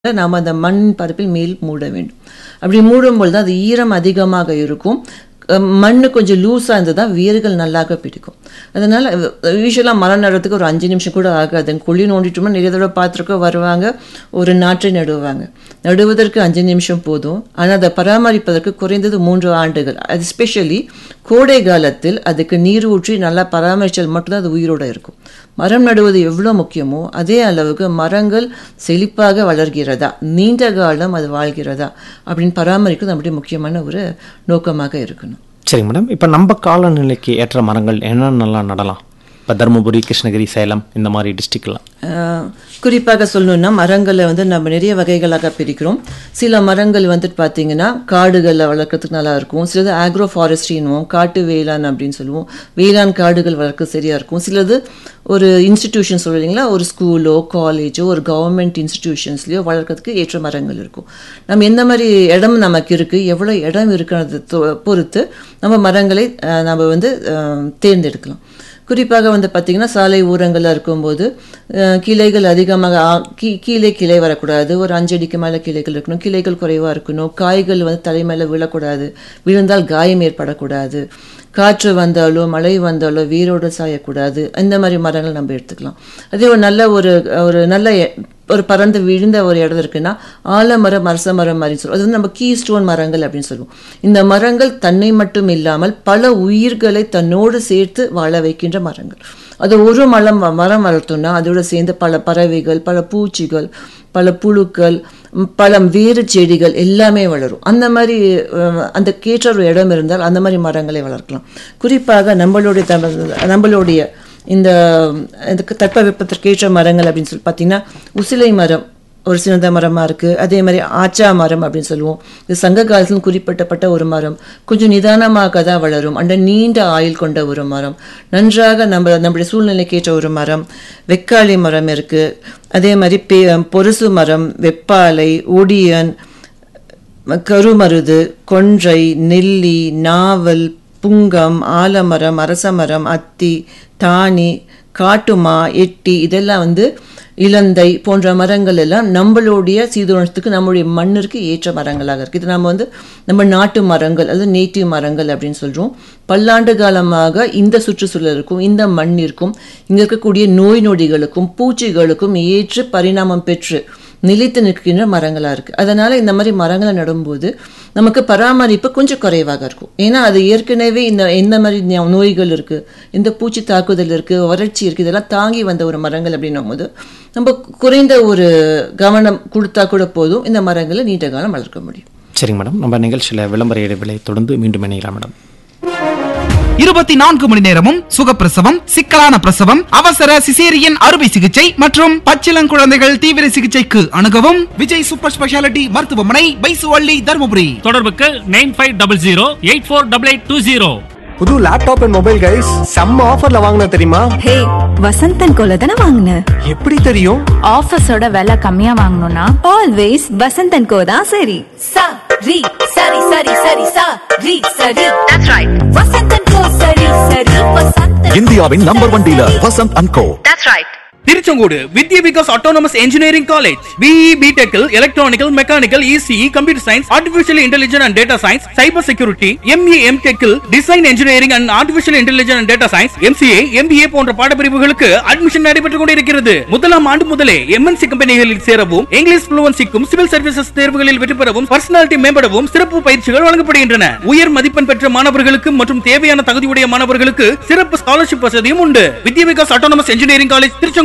நாம் அந்த மண் பரப்பில் மேல் மூட வேண்டும். அப்படி மூடும்பொழுது அது ஈரம் அதிகமாக இருக்கும். மண் கொஞ்சம் லூஸாக இருந்தால் தான் வேர்கள் நல்லாக பிடிக்கும். அதனால் யூஸ்வலாக மரம் நடுறதுக்கு ஒரு 5 நிமிஷம் கூட ஆகாது. குழி நோண்டிட்டோம்னா நிறைய தடவை பார்த்துருக்கோம், வருவாங்க, ஒரு நாற்றை நடுவாங்க. நடுவதற்கு 5 நிமிஷம் போதும். ஆனால் அதை பராமரிப்பதற்கு குறைந்தது 3 ஆண்டுகள். அது எஸ்பெஷலி கோடை காலத்தில் அதுக்கு நீர் ஊற்றி நல்லா பராமரித்தால் மட்டும்தான் அது உயிரோடு இருக்கும். மரம் நடுவது எவ்வளோ முக்கியமோ அதே அளவுக்கு மரங்கள் செழிப்பாக வளர்கிறதா, நீண்ட காலம் அது வாழ்கிறதா அப்படின்னு பராமரிக்கிறது நம்முடைய முக்கியமான ஒரு நோக்கமாக இருக்கணும். சரிங்க மேடம், இப்போ நம்ம காலநிலைக்கு ஏற்ற மரங்கள் என்னென்னலாம் நடலாம்? இப்போ தருமபுரி, கிருஷ்ணகிரி, சேலம் இந்த மாதிரி டிஸ்ட்ரிக்ட்லாம் குறிப்பாக சொல்லணுன்னா மரங்களை நம்ம நிறைய வகைகளாக பிரிக்கிறோம். சில மரங்கள் பார்த்தீங்கன்னா காடுகளில் வளர்க்குறதுக்கு நல்லா இருக்கும். சிலது ஆக்ரோ ஃபாரஸ்ட்ரின்னுவோம், காட்டு வேளாண் அப்படின்னு சொல்லுவோம். வேளாண் காடுகள் வளர்க்க சரியாக இருக்கும். சிலது ஒரு இன்ஸ்டிடியூஷன் சொல்லுவீங்களா, ஒரு ஸ்கூலோ காலேஜோ ஒரு கவர்மெண்ட் இன்ஸ்டிடியூஷன்ஸ்லையோ வளர்க்கறதுக்கு ஏற்ற மரங்கள் இருக்கும். நம்ம எந்த மாதிரி இடம் நமக்கு இருக்குது, எவ்வளோ இடம் இருக்கிறத பொறுத்து நம்ம மரங்களை நம்ம தேர்ந்தெடுக்கலாம். குறிப்பாக பார்த்திங்கன்னா சாலை ஊரங்களில் இருக்கும்போது கிளைகள் அதிகமாக கீழே கிளை வரக்கூடாது. ஒரு 5 அடிக்கு மேலே கிளைகள் இருக்கணும். கிளைகள் குறைவாக இருக்கணும். காய்கள் தலை மேலே விழக்கூடாது. விழுந்தால் காயம் ஏற்படக்கூடாது. காற்று வந்தாலோ மழை வந்தாலோ வேரோடு சாயக்கூடாது. இந்த மாதிரி மரங்கள் நம்ம எடுத்துக்கலாம். அதே ஒரு நல்ல ஒரு நல்ல ஒரு பறந்து விழுந்த ஒரு இடம் இருக்குன்னா ஆலமரம், அரச மரம் மாதிரி சொல்லுவோம். அது நம்ம கீ ஸ்டோன் மரங்கள் அப்படின்னு சொல்லுவோம். இந்த மரங்கள் தன்னை மட்டும் இல்லாமல் பல உயிர்களை தன்னோடு சேர்த்து வாழ வைக்கின்ற மரங்கள். அது ஒரு மரம் வளர்த்தோம்னா அதோடு சேர்ந்து பல பறவைகள், பல பூச்சிகள், பல புழுக்கள், பல வேறு செடிகள் எல்லாமே வளரும். அந்த மாதிரி அந்த கேட்ட ஒரு இடம் இருந்தால் அந்த மாதிரி மரங்களை வளர்க்கலாம். குறிப்பாக நம்மளுடைய இந்த தட்பவெப்பத்திற்கு ஏற்ற மரங்கள் அப்படின்னு சொல்லி பார்த்தீங்கன்னா உசிலை மரம் ஒரு சிறந்த மரமாக இருக்குது. அதே மாதிரி ஆச்சா மரம் அப்படின்னு சொல்லுவோம். இது சங்க காலத்தில் குறிப்பிட்டப்பட்ட ஒரு மரம். கொஞ்சம் நிதானமாக தான் வளரும். அந்த நீண்ட ஆயுள் கொண்ட ஒரு மரம். நன்றாக நம்முடைய சூழ்நிலைக்கு ஏற்ற ஒரு மரம். வெக்காளி மரம் இருக்குது. அதே மாதிரி பொருசு மரம், வெப்பாலை, ஒடியன், கருமருது, கொன்றை, நெல்லி, நாவல், புங்கம், ஆலமரம், அரசமரம், அத்தி, தானி, காட்டுமா, எட்டி, இதெல்லாம் இலந்தை போன்ற மரங்கள் எல்லாம் நம்மளுடைய சீதோஷத்துக்கு, நம்மளுடைய மண்ணிற்கு ஏற்ற மரங்களாக இருக்குது. இது நம்ம நாட்டு மரங்கள், அது நேட்டிவ் மரங்கள் அப்படின்னு சொல்கிறோம். பல்லாண்டு காலமாக இந்த சுற்றுச்சூழலுக்கும் இந்த மண்ணிற்கும் இங்கே இருக்கக்கூடிய நோய் நொடிகளுக்கும் பூச்சிகளுக்கும் ஏற்று பரிணாமம் பெற்று நிலைத்து நிற்கின்ற மரங்களாக இருக்குது. அதனால் இந்த மாதிரி மரங்களை நடும்போது நமக்கு பராமரிப்பு கொஞ்சம் குறைவாக இருக்கும். ஏன்னா அது ஏற்கனவே எந்த மாதிரி நோய்கள் இருக்குது, இந்த பூச்சி தாக்குதல் இருக்குது, வறட்சி இருக்குது, இதெல்லாம் தாங்கி வந்த ஒரு மரங்கள் அப்படின்னும் போது நம்ம குறைந்த ஒரு கவனம் கொடுத்தா கூட போதும், இந்த மரங்களை நீண்ட காலம் வளர்க்க முடியும். சரிங்க மேடம், நம்ம நிகழ்ச்சியில் விளம்பர இடைவேளை தொடர்ந்து மீண்டும் இணையலாம் மேடம். 24 மணி நேரமும் சுகப்பிரசவம், சிக்கலான பிரசவம், அவசர சிசேரியன் அறுவை சிகிச்சை மற்றும் பச்சிளங்குழந்தைகள் தீவிர சிகிச்சைக்கு அணுகவும் விஜய் சூப்பர் ஸ்பெஷாலிட்டி மருத்துவமனை, பைசுவள்ளி, தருமபுரி. தொடர்புக்கு 9500848820. புது லேப்டாப் அண்ட் மொபைல் கைஸ் செம்ம ஆஃபர்ல வாங்குன தெரியுமா? ஹே, வசந்தன் கோல தான வாங்குன. எப்படி தெரியும்? ஆஃபர்ஸோட விலை கம்மியா வாங்கணும்னா ஆல்வேஸ் வசந்தன் கோ தான் சரி. சரி சரி சரி சரி சரி சரி. That's right. வசந்தன் கோ சரி சரி வசந்தன். இந்தியாவின் number 1 dealer Vasanth and go. That's right. Tiruchengode Vidya Vikas autonomous engineering college. BE, பிடெக்கில் electronical, mechanical, ECE, computer science, artificial intelligence and data science, cyber security, MA, எம்டெக்கில் design engineering and artificial intelligence and data science, MCA, MBA போன்ற பாடப்பிரிவுகளுக்கு admission நடைபெற்றுக் கொண்டிருக்கிறது. முதலாம் ஆண்டு முதலே MNC கம்பெனிகளில் சேரவும், English ஃப்ளூவன்சிக்கும், civil services தேர்வுகளில் வெற்றி பெறவும், பர்சனாலிட்டி மேம்படவும் சிறப்பு பயிற்சிகள் வழங்கப்படுகின்றன. உயர் மதிப்பெண் பெற்ற மாணவர்களுக்கு மற்றும் தேவையான தகுதியுடைய மாணவர்களுக்கு சிறப்பு ஸ்காலர்ஷிப் வசதியும் உண்டு. வித்யா Vikas autonomous engineering college, Tiruchengode.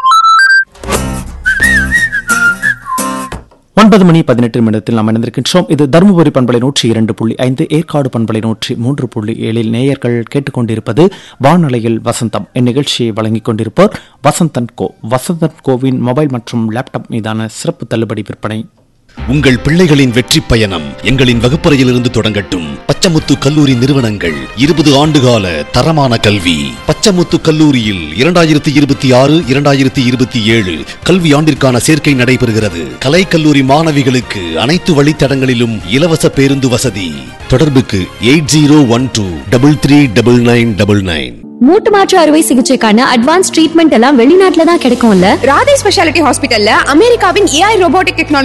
9:18 நாம் இணைந்திருக்கின்றோம். இது தருமபுரி பண்பலை 102.5, ஏற்காடு பண்பலை 103.7 நேயர்கள் கேட்டுக்கொண்டிருப்பது வானொலியில் வசந்தம். இந்நிகழ்ச்சியை வழங்கிக் கொண்டிருப்போர் வசந்தன் கோ. வசந்தன் கோவின் மொபைல் மற்றும் லேப்டாப் மீதான சிறப்பு தள்ளுபடி விற்பனை. உங்கள் பிள்ளைகளின் வெற்றி பயணம் எங்களின் வகுப்பறையிலிருந்து தொடங்கட்டும். பச்சமுத்து கல்லூரி நிறுவனங்கள் 20 ஆண்டுகால தரமான கல்வி. பச்சமுத்து கல்லூரியில் 2026-2027 கல்வி ஆண்டிற்கான சேர்க்கை நடைபெறுகிறது. கலை கல்லூரி மாணவிகளுக்கு அனைத்து வழித்தடங்களிலும் இலவச பேருந்து வசதி. தொடர்புக்கு 8012339999. மூட்டு மாற்று அறுவை சிகிச்சைக்கான அட்வான்ஸ் ட்ரீட்மெண்ட் எல்லாம் வெளிநாட்டுல தான் கிடைக்கும்ல. ராதே ஸ்பெஷாலிட்டி ஹாஸ்பிட்டல்ல அமெரிக்காவின் AI ரோபோட்டிக் டெக்னாலஜி